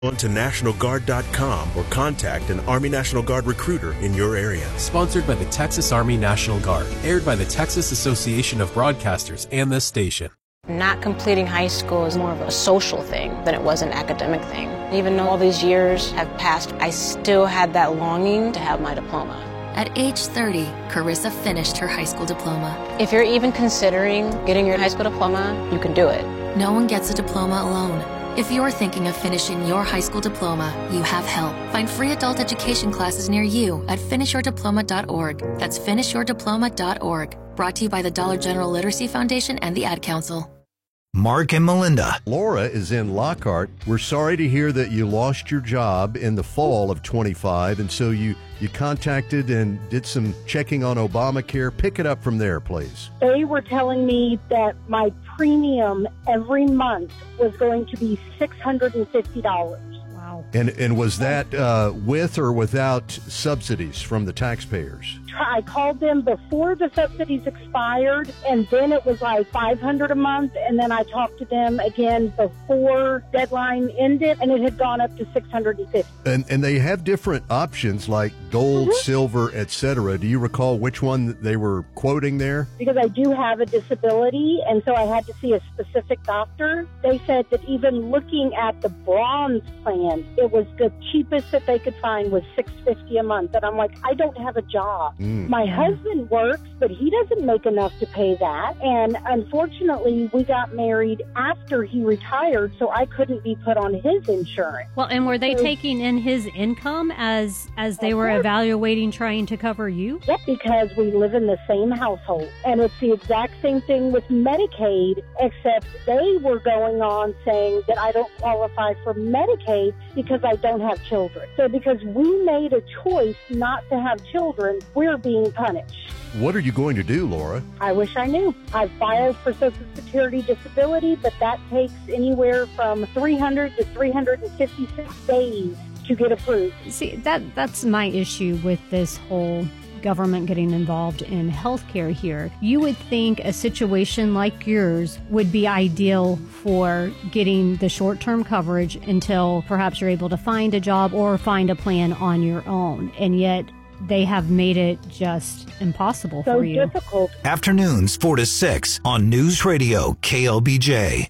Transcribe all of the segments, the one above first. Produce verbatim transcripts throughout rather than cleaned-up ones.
On to National Guard dot com or contact an Army National Guard recruiter in your area. Sponsored by the Texas Army National Guard. Aired by the Texas Association of Broadcasters and this station. Not completing high school is more of a social thing than it was an academic thing. Even though all these years have passed, I still had that longing to have my diploma. At age thirty, Carissa finished her high school diploma. If you're even considering getting your high school diploma, you can do it. No one gets a diploma alone. If you're thinking of finishing your high school diploma, you have help. Find free adult education classes near you at finish your diploma dot org. That's finish your diploma dot org. Brought to you by the Dollar General Literacy Foundation and the Ad Council. Mark and Melinda. Laura is in Lockhart. We're sorry to hear that you lost your job in the fall of twenty-five, and so you, you contacted and did some checking on Obamacare. Pick it up from there, please. They were telling me that my premium every month was going to be six hundred fifty dollars. Wow. And, and was that uh, with or without subsidies from the taxpayers? I called them before the subsidies expired, and then it was like five hundred dollars a month, and then I talked to them again before deadline ended, and it had gone up to six hundred fifty dollars. And and they have different options like gold, mm-hmm. silver, et cetera. Do you recall which one they were quoting there? Because I do have a disability, and so I had to see a specific doctor. They said that even looking at the bronze plan, it was the cheapest that they could find was six hundred fifty dollars a month. And I'm like, I don't have a job. Mm. My husband works, but he doesn't make enough to pay that. And unfortunately, we got married after he retired, so I couldn't be put on his insurance. Well, and were they so, taking in his income as as they were evaluating trying to cover you? Yep, because we live in the same household. And it's the exact same thing with Medicaid, except they were going on saying that I don't qualify for Medicaid because I don't have children. So because we made a choice not to have children, we're being punished. What are you going to do, Laura? I wish I knew. I filed for Social Security disability, but that takes anywhere from three hundred to three hundred fifty-six days to get approved. See, that that's my issue with this whole government getting involved in healthcare here. You would think a situation like yours would be ideal for getting the short-term coverage until perhaps you're able to find a job or find a plan on your own. And yet they have made it just impossible so for you. Difficult. Afternoons four to six on News Radio K L B J.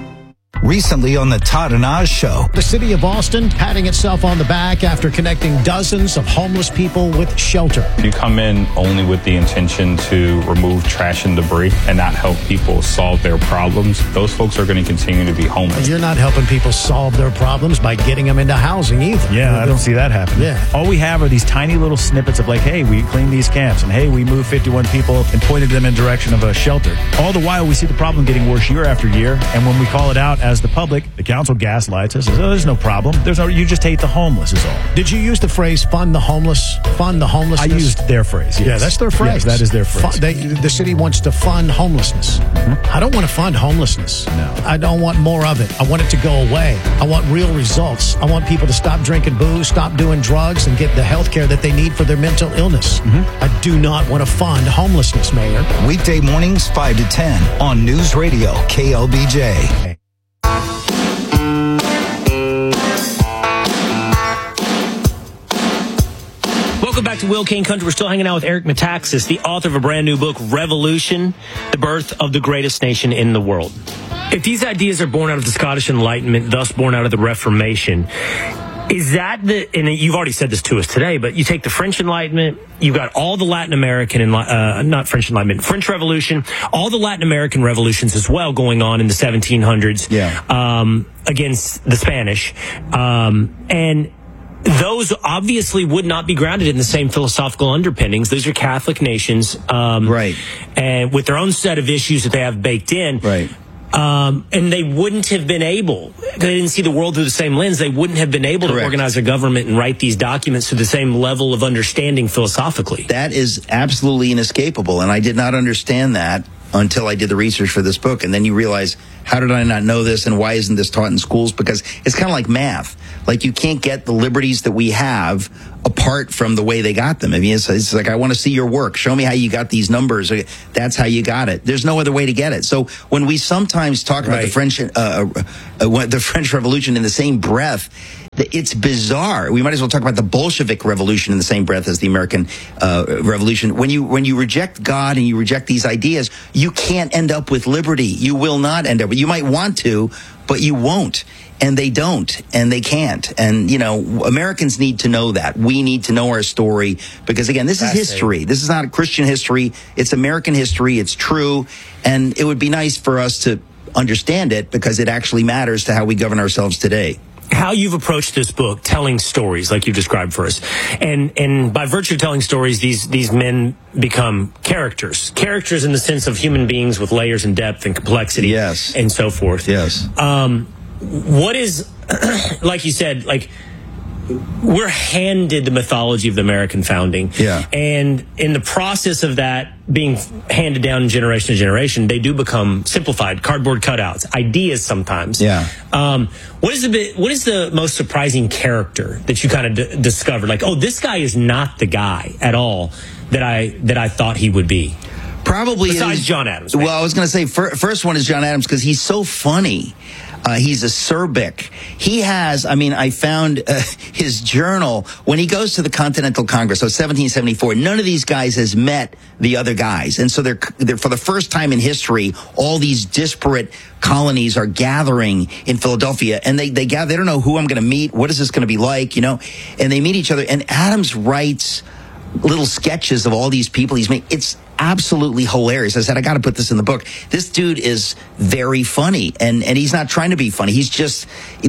Recently on the Todd and Oz Show. The city of Austin patting itself on the back after connecting dozens of homeless people with shelter. You come in only with the intention to remove trash and debris and not help people solve their problems. Those folks are going to continue to be homeless. You're not helping people solve their problems by getting them into housing either. Yeah, I don't see that happening. Yeah. All we have are these tiny little snippets of like, hey, we cleaned these camps, and hey, we moved fifty-one people and pointed them in direction of a shelter. All the while, we see the problem getting worse year after year, and when we call it out as the public, the council gaslights us. Says, oh, there's no problem. There's no. You just hate the homeless, is all. Did you use the phrase "fund the homeless"? Fund the homelessness. I used their phrase. Yes. Yeah, that's their phrase. Yes, that is their phrase. Fund, they, the city wants to fund homelessness. Mm-hmm. I don't want to fund homelessness. No. I don't want more of it. I want it to go away. I want real results. I want people to stop drinking booze, stop doing drugs, and get the health care that they need for their mental illness. Mm-hmm. I do not want to fund homelessness, Mayor. Weekday mornings, five to ten on News Radio K L B J. Welcome back to Will Kane Country. We're still hanging out with Eric Metaxas, the author of a brand new book, Revolution, the Birth of the Greatest Nation in the World. If these ideas are born out of the Scottish Enlightenment, thus born out of the Reformation, is that the, and you've already said this to us today, but you take the French Enlightenment, you've got all the Latin American, uh, not French Enlightenment, French Revolution, all the Latin American revolutions as well going on in the seventeen hundreds yeah. um, against the Spanish. Um, and those obviously would not be grounded in the same philosophical underpinnings. Those are Catholic nations. Um, right. And with their own set of issues that they have baked in. Right. Um, and they wouldn't have been able, they didn't see the world through the same lens, they wouldn't have been able Correct. to organize a government and write these documents to the same level of understanding philosophically. That is absolutely inescapable, and I did not understand that until I did the research for this book. And then you realize, how did I not know this, and why isn't this taught in schools? Because it's kind of like math. Like, you can't get the liberties that we have apart from the way they got them. I mean, it's, it's like, I want to see your work. Show me how you got these numbers. That's how you got it. There's no other way to get it. So when we sometimes talk right. about the French, uh, uh, the French Revolution in the same breath, it's bizarre. We might as well talk about the Bolshevik Revolution in the same breath as the American uh, Revolution. When you when you reject God and you reject these ideas, you can't end up with liberty. You will not end up. You might want to, but you won't. And they don't, and they can't. And, you know, Americans need to know that. We need to know our story because, again, this is history. This is not Christian history. It's American history. It's true. And it would be nice for us to understand it because it actually matters to how we govern ourselves today. How you've approached this book, telling stories like you described for us, and and by virtue of telling stories, these these men become characters, characters in the sense of human beings with layers and depth and complexity, yes, and so forth. Yes. Um, what is, like you said, like, we're handed the mythology of the American founding. Yeah. And in the process of that being handed down generation to generation, they do become simplified, cardboard cutouts, ideas sometimes. Yeah. Um, what is the bit, what is the most surprising character that you kind of d- discovered? Like, oh, this guy is not the guy at all that I that I thought he would be. Probably besides is, John Adams. Maybe. Well, I was going to say fir- first one is John Adams because he's so funny. Uh, he's acerbic. He has, I mean, I found uh, his journal when he goes to the Continental Congress, so seventeen seventy-four, none of these guys has met the other guys. And so they're, they're for the first time in history, all these disparate colonies are gathering in Philadelphia. And they, they gather, they don't know who I'm going to meet. What is this going to be like, you know? And they meet each other. And Adams writes little sketches of all these people he's made. It's absolutely hilarious. I said, I got to put this in the book. This dude is very funny, and, and he's not trying to be funny. He's just,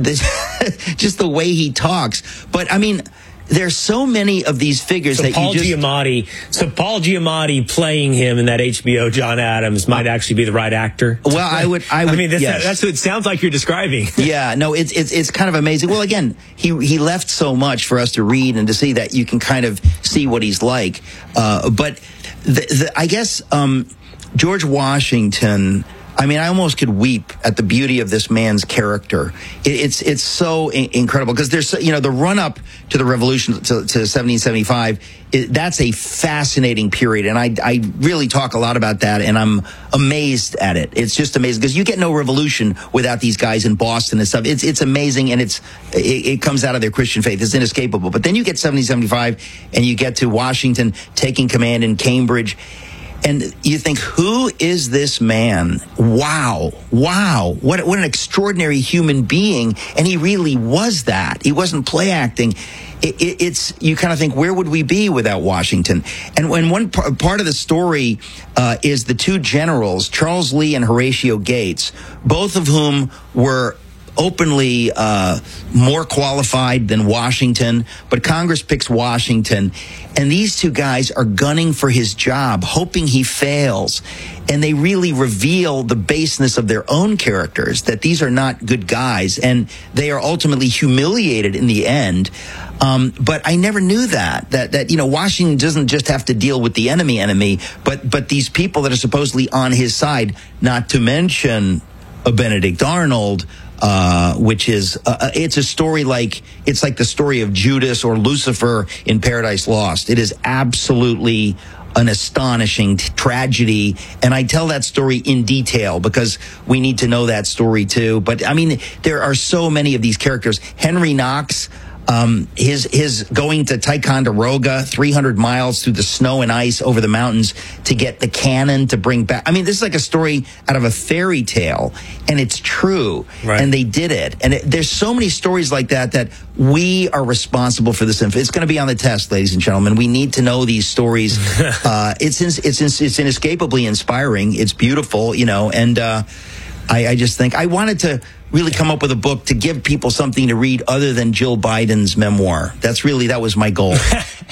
just the way he talks. But, I mean, there's so many of these figures so that Paul you just... Giamatti, so Paul Giamatti playing him in that H B O John Adams might actually be the right actor. Well, I would... I, would, I mean, that's, yes. that's what it sounds like you're describing. Yeah, no, it's, it's, it's kind of amazing. Well, again, he, he left so much for us to read and to see that you can kind of see what he's like. Uh, but the, the, I guess um, George Washington... I mean, I almost could weep at the beauty of this man's character. It, it's it's so I- incredible because there's, you know, the run up to the revolution to, to seventeen seventy-five. It, that's a fascinating period, and I I really talk a lot about that, and I'm amazed at it. It's just amazing because you get no revolution without these guys in Boston and stuff. It's it's amazing, and it's it, it comes out of their Christian faith. It's inescapable. But then you get seventeen seventy-five, and you get to Washington taking command in Cambridge. And you think, who is this man? Wow. Wow. What, what an extraordinary human being. And he really was that. He wasn't play acting. It, it, it's, you kind of think, where would we be without Washington? And when one p- part of the story uh, is the two generals, Charles Lee and Horatio Gates, both of whom were openly uh, more qualified than Washington, but Congress picks Washington, and these two guys are gunning for his job, hoping he fails, and they really reveal the baseness of their own characters, that these are not good guys, and they are ultimately humiliated in the end. Um, but I never knew that, that, that, you know, Washington doesn't just have to deal with the enemy enemy, but, but these people that are supposedly on his side, not to mention a Benedict Arnold, Uh, which is, uh, it's a story like, it's like the story of Judas or Lucifer in Paradise Lost. It is absolutely an astonishing t- tragedy. And I tell that story in detail because we need to know that story too. But I mean, there are so many of these characters. Henry Knox, Um, his his going to Ticonderoga, three hundred miles through the snow and ice over the mountains to get the cannon to bring back. I mean, this is like a story out of a fairy tale, and it's true. Right. And they did it. And it, there's so many stories like that that we are responsible for this. It's going to be on the test, ladies and gentlemen. We need to know these stories. uh, it's it's it's inescapably inspiring. It's beautiful, you know. And uh, I, I just think I wanted to really come up with a book to give people something to read other than Jill Biden's memoir. That's really, that was my goal.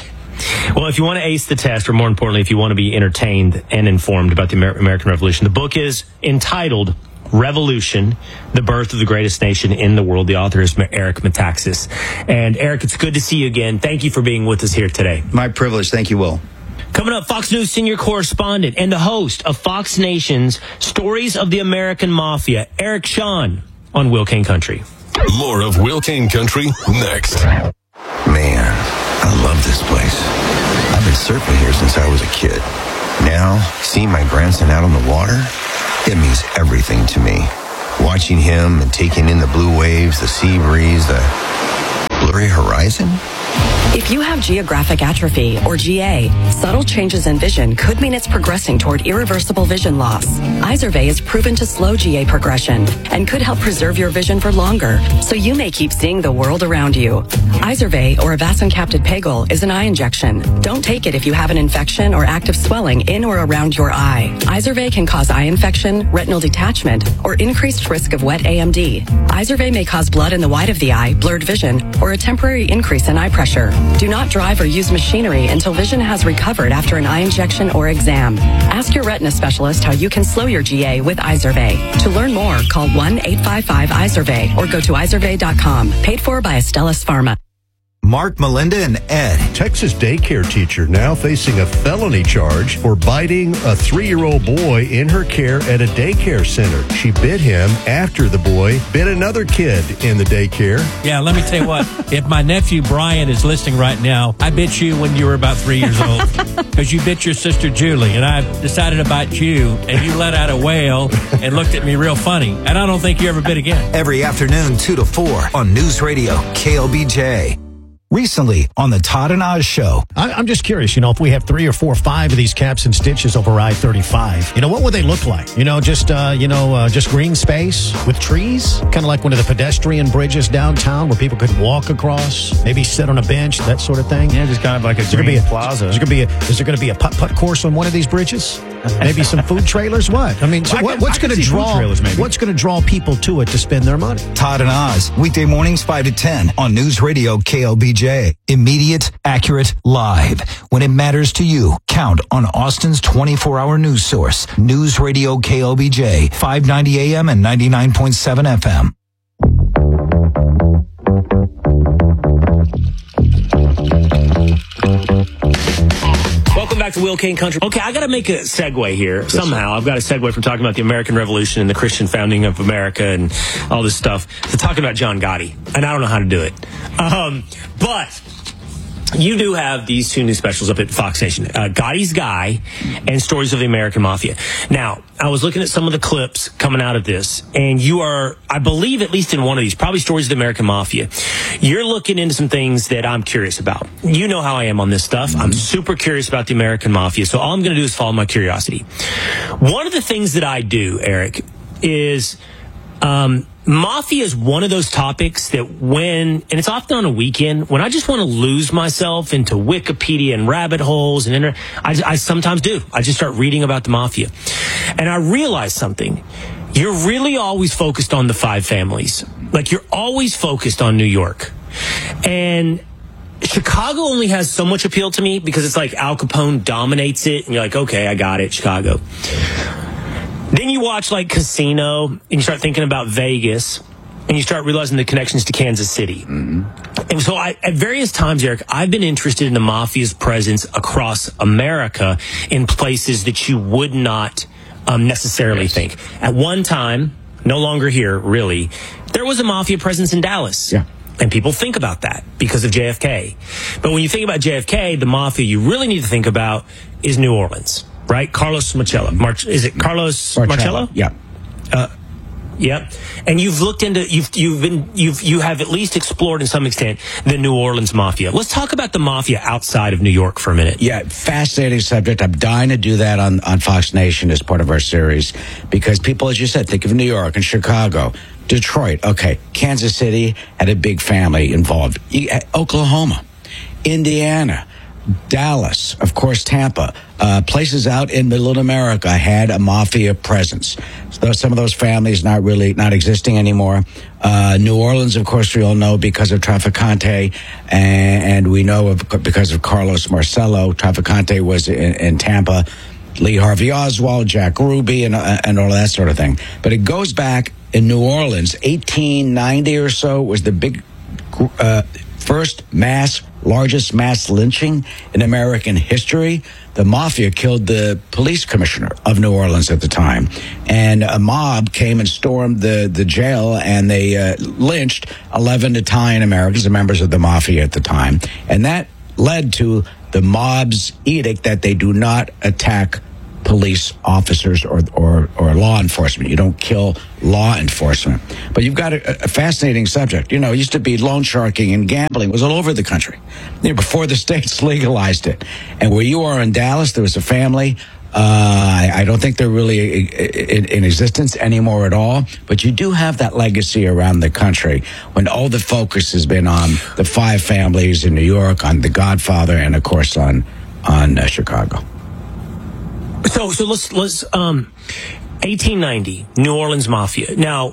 Well, if you want to ace the test, or more importantly, if you want to be entertained and informed about the Amer- American Revolution, the book is entitled Revolution, The Birth of the Greatest Nation in the World. The author is Eric Metaxas. And Eric, it's good to see you again. Thank you for being with us here today. My privilege. Thank you, Will. Coming up, Fox News senior correspondent and the host of Fox Nation's Stories of the American Mafia, Eric Shawn, on Will Kane Country. More of Will Kane Country next. Man, I love this place. I've been surfing here since I was a kid. Now, seeing my grandson out on the water, it means everything to me. Watching him and taking in the blue waves, the sea breeze, the blurry horizon. If you have geographic atrophy, or G A, subtle changes in vision could mean it's progressing toward irreversible vision loss. Izervay is proven to slow G A progression and could help preserve your vision for longer, so you may keep seeing the world around you. Izervay, or avacincaptad pegol, is an eye injection. Don't take it if you have an infection or active swelling in or around your eye. Izervay can cause eye infection, retinal detachment, or increased risk of wet A M D. Izervay may cause blood in the white of the eye, blurred vision, or a temporary increase in eye pressure. Do not drive or use machinery until vision has recovered after an eye injection or exam. Ask your retina specialist how you can slow your G A with Izervay. To learn more, call one eight five five Izervay or go to izervay dot com. Paid for by Astellas Pharma. Mark, Melinda, and Ed. Texas daycare teacher now facing a felony charge for biting a three-year-old boy in her care at a daycare center. She bit him after the boy bit another kid in the daycare. Yeah, let me tell you what. If my nephew Brian is listening right now, I bit you when you were about three years old because you bit your sister Julie, and I decided to bite you, and you let out a wail and looked at me real funny, and I don't think you ever bit again. Every afternoon, two to four on News Radio K L B J. Recently on the Todd and Oz Show. I, I'm just curious, you know, if we have three or four or five of these caps and stitches over I thirty-five, you know, what would they look like? You know, just, uh, you know, uh, just green space with trees? Kind of like one of the pedestrian bridges downtown where people could walk across, maybe sit on a bench, that sort of thing. Yeah, just kind of like a is there green gonna be a, plaza. Is there going to be a, is there going to be a putt-putt course on one of these bridges? Maybe some food trailers? What? I mean, so Well, I what, can- what's I can going to see food draw, trailers, maybe. what's going to draw people to it to spend their money? Todd and Oz, weekday mornings five to ten on News Radio K L B J. Immediate, accurate, live. When it matters to you, count on Austin's twenty-four hour news source. News Radio K L B J, five ninety A M and ninety-nine point seven F M. Welcome back to Will Kane Country. Okay, I got to make a segue here. Somehow, I've got a segue from talking about the American Revolution and the Christian founding of America and all this stuff to talking about John Gotti. And I don't know how to do it. Um, but you do have these two new specials up at Fox Nation, uh, Gotti's Guy and Stories of the American Mafia. Now, I was looking at some of the clips coming out of this, and you are, I believe, at least in one of these, probably Stories of the American Mafia, you're looking into some things that I'm curious about. You know how I am on this stuff. I'm super curious about the American Mafia, so all I'm going to do is follow my curiosity. One of the things that I do, Eric, is um, Mafia is one of those topics that when, and it's often on a weekend, when I just want to lose myself into Wikipedia and rabbit holes and inter- I, I sometimes do. I just start reading about the Mafia. And I realize something. You're really always focused on the five families. Like, you're always focused on New York. And Chicago only has so much appeal to me because it's like Al Capone dominates it. And you're like, okay, I got it, Chicago. Then you watch like Casino and you start thinking about Vegas and you start realizing the connections to Kansas City. Mm-hmm. And so I, at various times, Eric, I've been interested in the Mafia's presence across America in places that you would not um, necessarily yes. think. At one time, no longer here, really, there was a Mafia presence in Dallas. Yeah. And people think about that because of J F K. But when you think about J F K, the Mafia you really need to think about is New Orleans. Right, Carlos Marcello. Mar- is it Carlos Marcello? Marcello? Yeah. Uh, yeah. And you've looked into you've you've been you've you have at least explored in some extent the New Orleans Mafia. Let's talk about the Mafia outside of New York for a minute. Yeah, fascinating subject. I'm dying to do that on on Fox Nation as part of our series because people, as you said, think of New York and Chicago, Detroit. Okay, Kansas City had a big family involved. You, Oklahoma, Indiana. Dallas, of course, Tampa, uh, places out in Middle America had a mafia presence. So some of those families not really, not existing anymore. Uh, New Orleans, of course, we all know because of Trafficante, and, and we know of, because of Carlos Marcello. Trafficante was in, in Tampa, Lee Harvey Oswald, Jack Ruby, and, uh, and all that sort of thing. But it goes back in New Orleans, eighteen ninety or so was the big, uh, first mass, largest mass lynching in American history. The mafia killed the police commissioner of New Orleans at the time. And a mob came and stormed the, the jail, and they uh, lynched eleven Italian Americans, the members of the mafia at the time. And that led to the mob's edict that they do not attack police officers or, or, or law enforcement. You don't kill law enforcement. But you've got a, a fascinating subject. You know, it used to be loan sharking and gambling. It was all over the country, you know, before the states legalized it. And where you are in Dallas, there was a family. Uh, I, I don't think they're really in, in existence anymore at all. But you do have that legacy around the country when all the focus has been on the five families in New York, on The Godfather, and, of course, on, on uh, Chicago. So, so let's let's um, eighteen ninety, New Orleans Mafia. Now,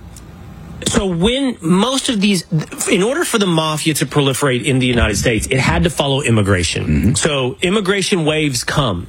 so when most of these, in order for the mafia to proliferate in the United States, it had to follow immigration. Mm-hmm. So immigration waves come.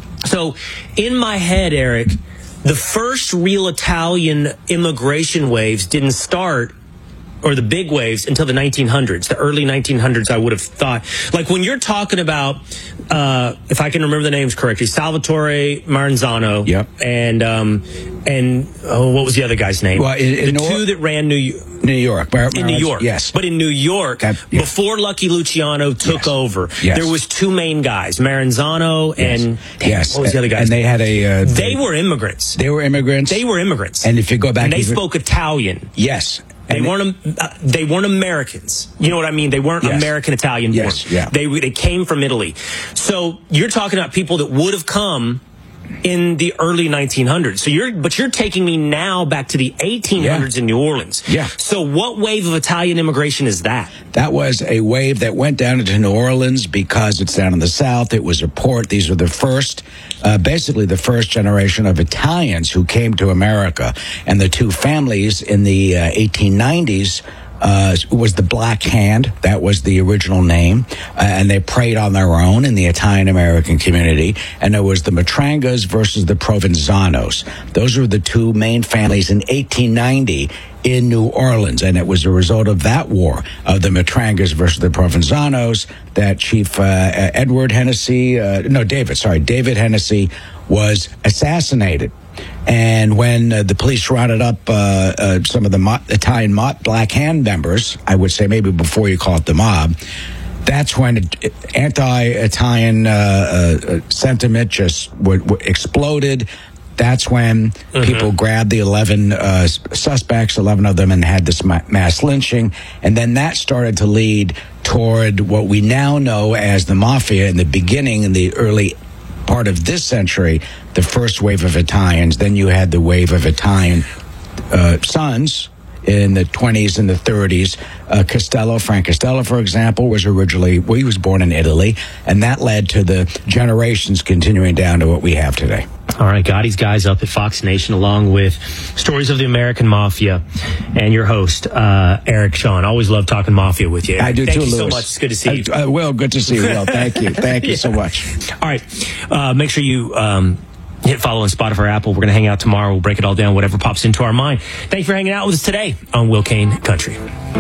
So in my head, Eric, the first real Italian immigration waves didn't start, or the big waves, until the nineteen hundreds, the early nineteen hundreds, I would have thought. Like when you're talking about, uh, if I can remember the names correctly, Salvatore Maranzano. Yep. And, um, and, oh, what was the other guy's name? Well, in, in the Nor- two that ran New York. New York. Mar- in New York. Yes. But in New York, that, yeah. before Lucky Luciano took yes. over, yes. there was two main guys, Maranzano yes. and, damn, yes. what was the other guy's And they name? had a... Uh, they, they were immigrants. They were immigrants. They were immigrants. And if you go back... And they even, spoke Italian. Yes. They weren't. Uh, they weren't Americans. You know what I mean? They weren't yes. American Italian born. Yes, yeah. They they came from Italy. So you're talking about people that would have come in the early nineteen hundreds. So you're, but you're taking me now back to the eighteen hundreds yeah. in New Orleans. Yeah. So what wave of Italian immigration is that? That was a wave that went down into New Orleans because it's down in the South. It was a port. These were the first, uh, basically the first generation of Italians who came to America. And the two families in the uh, eighteen nineties Uh, was the Black Hand. That was the original name. Uh, and they preyed on their own in the Italian-American community. And there was the Matrangas versus the Provenzanos. Those were the two main families in eighteen ninety in New Orleans. And it was a result of that war of the Matrangas versus the Provenzanos that Chief uh, Edward Hennessy, uh, no, David, sorry, David Hennessy was assassinated. And when uh, the police rounded up uh, uh, some of the mo- Italian mo- Black Hand members, I would say maybe before you call it the mob, that's when it, anti-Italian uh, uh, sentiment just w- w- exploded. That's when mm-hmm. people grabbed the eleven uh, suspects, eleven of them, and had this ma- mass lynching. And then that started to lead toward what we now know as the mafia in the beginning, in the early part of this century, the first wave of Italians. Then you had the wave of Italian uh, sons in the twenties and the thirties. Uh, Costello, Frank Costello, for example, was originally, well, he was born in Italy, and that led to the generations continuing down to what we have today. All right, Gotti's guys up at Fox Nation, along with Stories of the American Mafia, and your host, uh, Eric Shawn. Always love talking mafia with you. I do Thank too, you Louis. so much. It's good to see you. I, uh, Will, good to see you, Will. Thank you. Thank you yeah. so much. All right. Uh, make sure you um, hit follow on Spotify or Apple. We're going to hang out tomorrow. We'll break it all down, whatever pops into our mind. Thank you for hanging out with us today on Will Kane Country.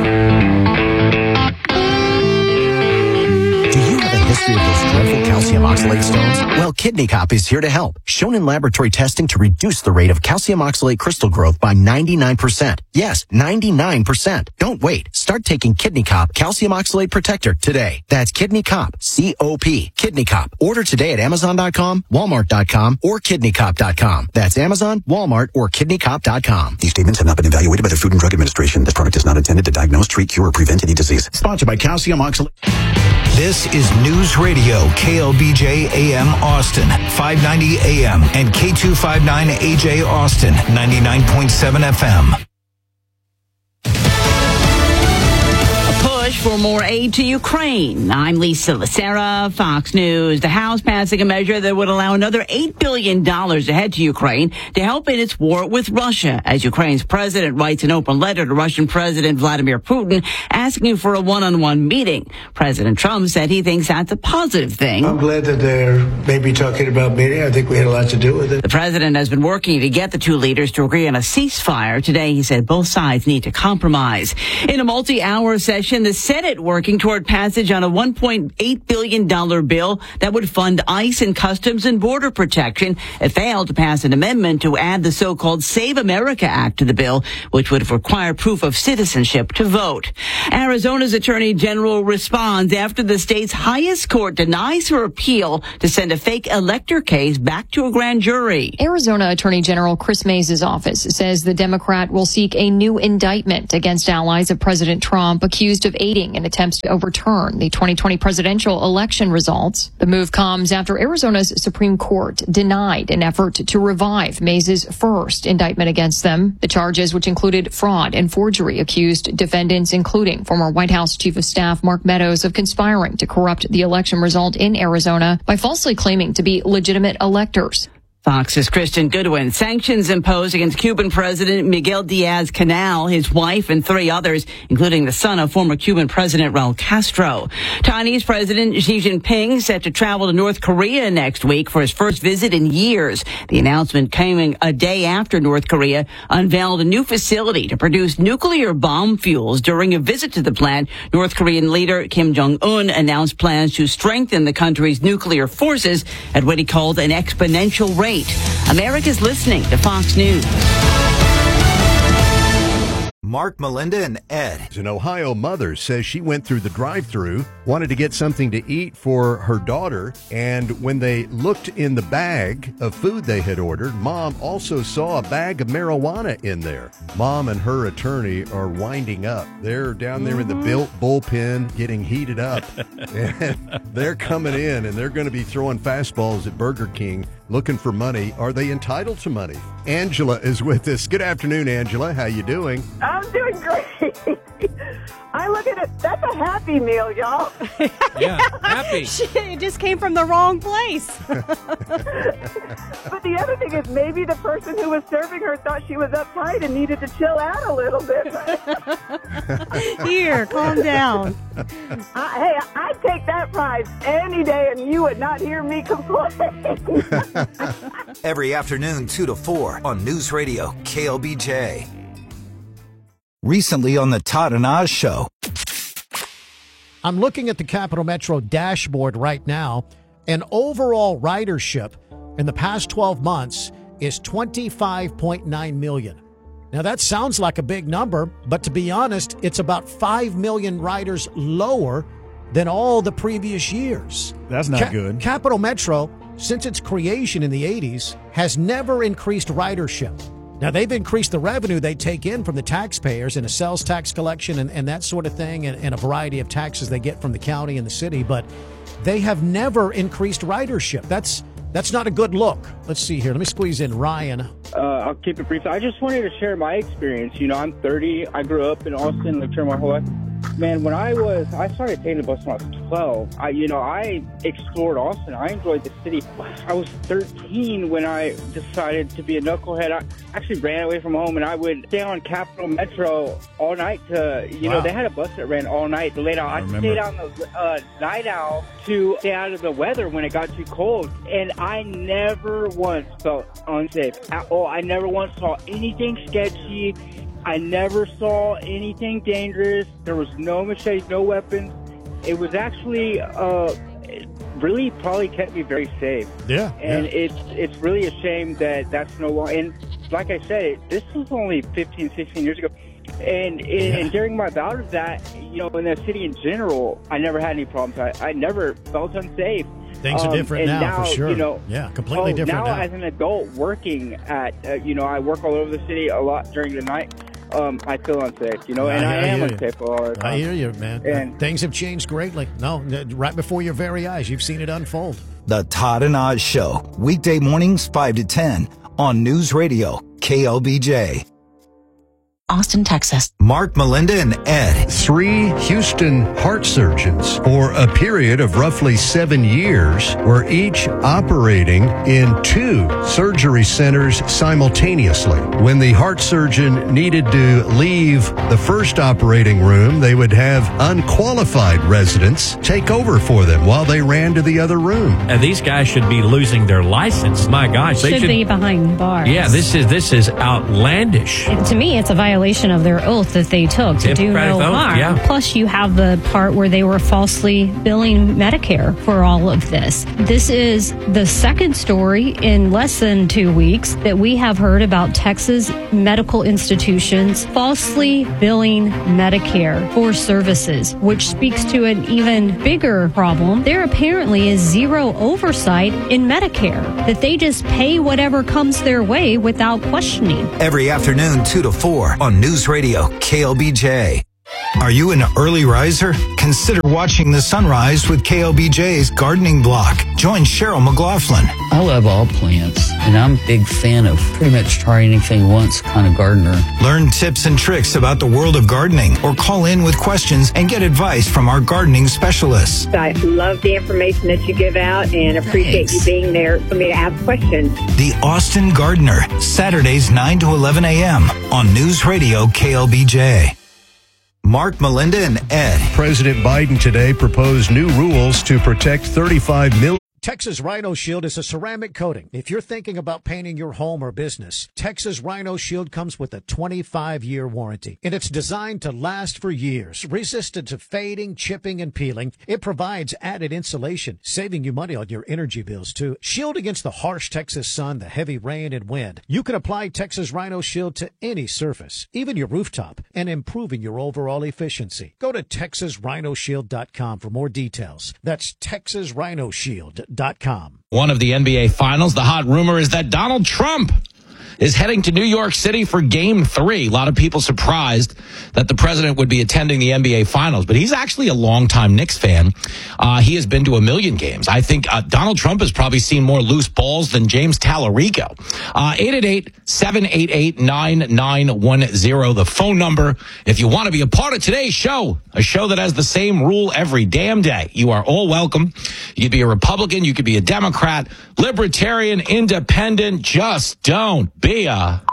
History of those dreadful calcium oxalate stones? Well, Kidney Cop is here to help. Shown in laboratory testing to reduce the rate of calcium oxalate crystal growth by ninety-nine percent. Yes, ninety-nine percent. Don't wait. Start taking Kidney Cop Calcium Oxalate Protector today. That's Kidney Cop, C O P. Kidney Cop. Order today at Amazon dot com, Walmart dot com, or Kidney Cop dot com. That's Amazon, Walmart, or Kidney Cop dot com. These statements have not been evaluated by the Food and Drug Administration. This product is not intended to diagnose, treat, cure, or prevent any disease. Sponsored by Calcium Oxalate. This is News Radio, K L B J A M Austin, five ninety A M, and K two fifty-nine A J Austin, ninety-nine point seven F M. For more aid to Ukraine. I'm Lisa Lacera, Fox News. The House passing a measure that would allow another eight billion dollars to head to Ukraine to help in its war with Russia, as Ukraine's president writes an open letter to Russian President Vladimir Putin asking for a one-on-one meeting. President Trump said he thinks that's a positive thing. I'm glad that they're maybe talking about meeting. I think we had a lot to do with it. The president has been working to get the two leaders to agree on a ceasefire. Today, he said both sides need to compromise. In a multi-hour session, the Senate working toward passage on a one point eight billion dollars bill that would fund ICE and Customs and Border Protection. It failed to pass an amendment to add the so-called Save America Act to the bill, which would require proof of citizenship to vote. Arizona's Attorney General responds after the state's highest court denies her appeal to send a fake elector case back to a grand jury. Arizona Attorney General Chris Mays' office says the Democrat will seek a new indictment against allies of President Trump accused of aiding in attempts to overturn the twenty twenty presidential election results. The move comes after Arizona's Supreme Court denied an effort to revive Mays' first indictment against them. The charges, which included fraud and forgery, accused defendants, including former White House Chief of Staff Mark Meadows, of conspiring to corrupt the election result in Arizona by falsely claiming to be legitimate electors. Fox's Kristen Goodwin. Sanctions imposed against Cuban President Miguel Diaz-Canel, his wife, and three others, including the son of former Cuban President Raul Castro. Chinese President Xi Jinping set to travel to North Korea next week for his first visit in years. The announcement came a day after North Korea unveiled a new facility to produce nuclear bomb fuels. During a visit to the plant, North Korean leader Kim Jong-un announced plans to strengthen the country's nuclear forces at what he called an exponential rate. America's listening to Fox News. Mark, Melinda, and Ed. An Ohio mother says she went through the drive-thru, wanted to get something to eat for her daughter, and when they looked in the bag of food they had ordered, Mom also saw a bag of marijuana in there. Mom and her attorney are winding up. They're down there in the built bullpen getting heated up, and they're coming in, and they're going to be throwing fastballs at Burger King looking for money. Are they entitled to money? Angela is with us. Good afternoon, Angela. How you doing? I'm doing great. I look at it, that's a Happy Meal, y'all. Yeah, happy. It just came from the wrong place. But the other thing is maybe the person who was serving her thought she was uptight and needed to chill out a little bit. Here, calm down. I, hey, I'd take that prize any day and you would not hear me complain. Every afternoon, two to four on News Radio K L B J. Recently on the Todd and Oz Show. I'm looking at the Capital Metro dashboard right now, and overall ridership in the past twelve months is twenty-five point nine million. Now, that sounds like a big number, but to be honest, it's about five million riders lower than all the previous years. That's not Ca- good. Capital Metro, since its creation in the eighties, has never increased ridership. Now, they've increased the revenue they take in from the taxpayers in a sales tax collection and, and that sort of thing, and, and a variety of taxes they get from the county and the city, but they have never increased ridership. That's that's not a good look. Let's see here. Let me squeeze in Ryan. Uh, I'll keep it brief. I just wanted to share my experience. You know, I'm thirty. I grew up in Austin, lived here my whole life. Man, when I was, I started taking the bus when I was twelve. I, you know, I explored Austin. I enjoyed the city. I was thirteen when I decided to be a knucklehead. I actually ran away from home, and I would stay on Capital Metro all night to, you Wow. know, they had a bus that ran all night late out. I I, remember. stayed on the uh, night owl to stay out of the weather when it got too cold, and I never once felt unsafe at all. I never once saw anything sketchy. I never saw anything dangerous. There was no machetes, no weapons. It was actually, uh, it really probably kept me very safe. Yeah. And yeah. it's it's really a shame that that's no longer. And like I said, this was only fifteen, sixteen years ago. And, and, Yeah. and during my bout of that, you know, in the city in general, I never had any problems. I, I never felt unsafe. Things are Um, different and now, for sure. You know, Yeah, completely oh, different now. now. As an adult working at, uh, you know, I work all over the city a lot during the night. Um, I feel unsafe, you know, and I, I am hear you. unsafe all the time. I hear you, man. And- Things have changed greatly. No, right before your very eyes, you've seen it unfold. The Todd and Oz Show. Weekday mornings, five to ten on News Radio K L B J. Austin, Texas. Mark, Melinda, and Ed. Three Houston heart surgeons for a period of roughly seven years were each operating in two surgery centers simultaneously. When the heart surgeon needed to leave the first operating room, they would have unqualified residents take over for them while they ran to the other room. And these guys should be losing their license. My gosh, they Should should be behind bars. Yeah, this is this is outlandish. To me, it's a violation violation of their oath that they took to do no Democratic vote, harm. yeah. Plus, you have the part where they were falsely billing Medicare for all of this. This is the second story in less than two weeks that we have heard about Texas medical institutions falsely billing Medicare for services, which speaks to an even bigger problem. There apparently is zero oversight in Medicare, that they just pay whatever comes their way without questioning. Every afternoon, two to four on News Radio K L B J. Are you an early riser? Consider watching the sunrise with K L B J's Gardening Block. Join Cheryl McLaughlin. I love all plants, and I'm a big fan of pretty much try anything once kind of gardener. Learn tips and tricks about the world of gardening, or call in with questions and get advice from our gardening specialists. I love the information that you give out and appreciate Thanks. you being there for me to ask questions. The Austin Gardener, Saturdays nine to eleven a.m. on News Radio K L B J. Mark, Melinda, and Ed. President Biden today proposed new rules to protect thirty-five million. Texas Rhino Shield is a ceramic coating. If you're thinking about painting your home or business, Texas Rhino Shield comes with a twenty-five year warranty, and it's designed to last for years. Resistant to fading, chipping, and peeling, it provides added insulation, saving you money on your energy bills, too. Shield against the harsh Texas sun, the heavy rain, and wind. You can apply Texas Rhino Shield to any surface, even your rooftop, and improving your overall efficiency. Go to Texas Rhino Shield dot com for more details. That's Texas Rhino Shield dot com. One of the N B A Finals, the hot rumor is that Donald Trump is heading to New York City for Game three. A lot of people surprised that the president would be attending the N B A Finals, but he's actually a longtime Knicks fan. Uh, he has been to a million games. I think uh, Donald Trump has probably seen more loose balls than James Tallarico. Uh, eight eight eight, seven eight eight, nine nine one zero, the phone number. If you want to be a part of today's show, a show that has the same rule every damn day, you are all welcome. You could be a Republican, you could be a Democrat, Libertarian, Independent, just don't be a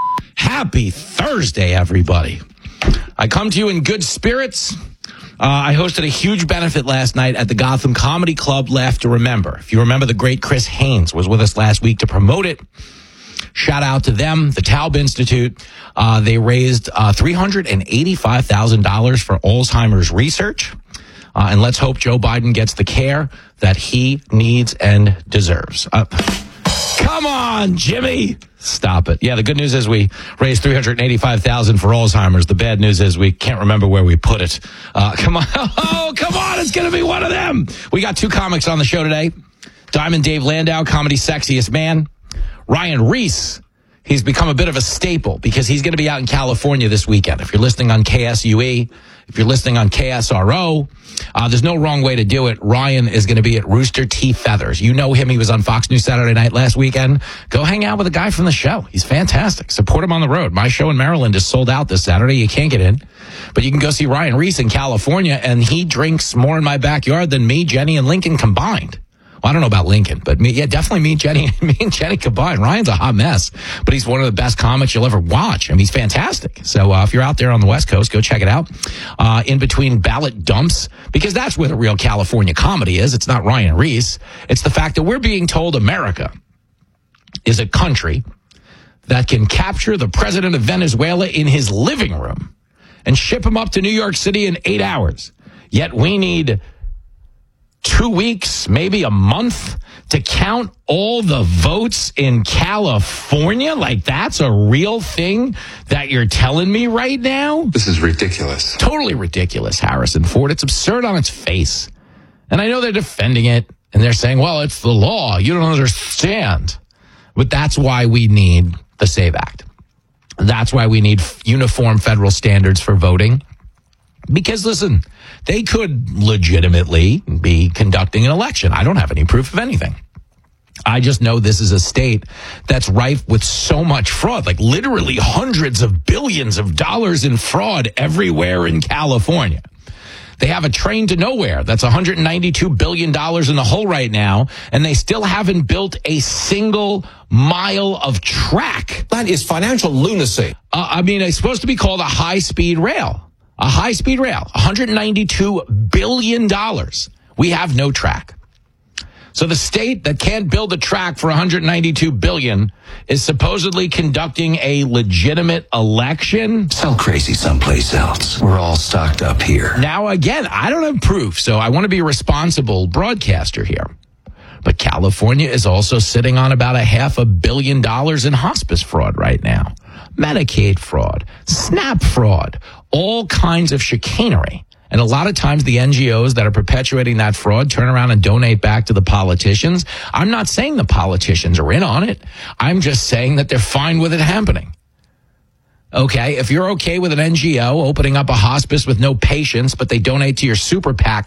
happy Thursday, everybody. I come to you in good spirits. Uh, I hosted a huge benefit last night at the Gotham Comedy Club, Laugh to Remember. If you remember, the great Chris Haynes was with us last week to promote it. Shout out to them, the Taub Institute. Uh, they raised uh, three hundred eighty-five thousand dollars for Alzheimer's research. Uh, and let's hope Joe Biden gets the care that he needs and deserves. Uh, come on, Jimmy. Stop it. Yeah, the good news is we raised three hundred eighty-five thousand dollars for Alzheimer's. The bad news is we can't remember where we put it. Uh, come on. Oh, come on. It's going to be one of them. We got two comics on the show today. Diamond Dave Landau, Comedy's Sexiest Man. Ryan Reese. He's become a bit of a staple because he's going to be out in California this weekend. If you're listening on K S U E, if you're listening on K S R O, uh, there's no wrong way to do it. Ryan is going to be at Rooster Teeth Feathers. You know him. He was on Fox News Saturday Night last weekend. Go hang out with a guy from the show. He's fantastic. Support him on the road. My show in Maryland is sold out this Saturday. You can't get in. But you can go see Ryan Reese in California, and he drinks more in my backyard than me, Jenny, and Lincoln combined. Well, I don't know about Lincoln, but me, yeah, definitely me and Jenny, me and Jenny combined. Ryan's a hot mess, but he's one of the best comics you'll ever watch. I mean, he's fantastic. So uh, if you're out there on the West Coast, go check it out. Uh, in between ballot dumps, because that's where the real California comedy is. It's not Ryan Reese. It's the fact that we're being told America is a country that can capture the president of Venezuela in his living room and ship him up to New York City in eight hours. Yet we need two weeks, maybe a month to count all the votes in California? Like, that's a real thing that you're telling me right now? This is ridiculous. Totally ridiculous, Harrison Ford. It's absurd on its face. And I know they're defending it, and they're saying, well, it's the law. You don't understand. But that's why we need the SAVE Act. That's why we need uniform federal standards for voting. Because, listen, they could legitimately be conducting an election. I don't have any proof of anything. I just know this is a state that's rife with so much fraud, like literally hundreds of billions of dollars in fraud everywhere in California. They have a train to nowhere that's one hundred ninety-two billion dollars in the hole right now, and they still haven't built a single mile of track. That is financial lunacy. Uh, I mean, it's supposed to be called a high-speed rail. A high-speed rail, one hundred ninety-two billion dollars. We have no track. So the state that can't build a track for one hundred ninety-two billion dollars is supposedly conducting a legitimate election. Sell crazy someplace else. We're all stocked up here. Now, again, I don't have proof, so I want to be a responsible broadcaster here. But California is also sitting on about a half a billion dollars in hospice fraud right now. Medicaid fraud, SNAP fraud, all kinds of chicanery. And a lot of times the N G Os that are perpetuating that fraud turn around and donate back to the politicians. I'm not saying the politicians are in on it. I'm just saying that they're fine with it happening. Okay, if you're okay with an N G O opening up a hospice with no patients, but they donate to your super PAC